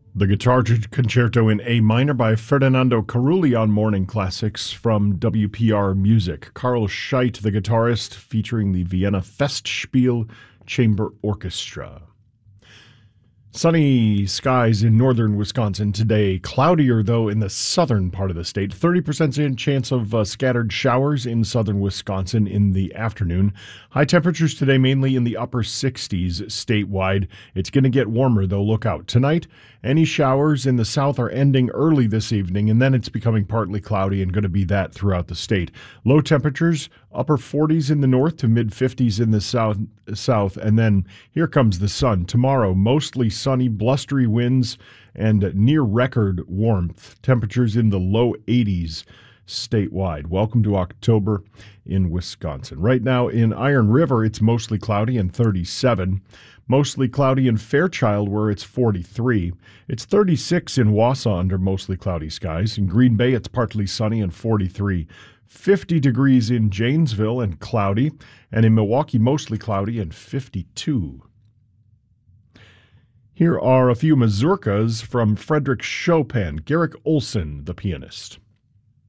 The Guitar Concerto in A minor by Ferdinando Carulli on Morning Classics from WPR Music. Carl Scheidt, the guitarist, featuring the Vienna Festspiel Chamber Orchestra. Sunny skies in northern Wisconsin today. Cloudier, though, in the southern part of the state. 30% chance of scattered showers in southern Wisconsin in the afternoon. High temperatures today mainly in the upper 60s statewide. It's going to get warmer, though. Look out. Tonight, any showers in the south are ending early this evening, and then it's becoming partly cloudy and going to be that throughout the state. Low temperatures, upper 40s in the north to mid 50s in the south, and then here comes the sun. Tomorrow, mostly sunny, blustery winds and near record warmth. Temperatures in the low 80s statewide. Welcome to October in Wisconsin. Right now in Iron River, it's mostly cloudy and 37. Mostly cloudy in Fairchild, where it's 43. It's 36 in Wausau under mostly cloudy skies. In Green Bay, it's partly sunny and 43. 50 degrees in Janesville and cloudy. And in Milwaukee, mostly cloudy and 52. Here are a few mazurkas from Frederick Chopin. Garrick Olson, the pianist.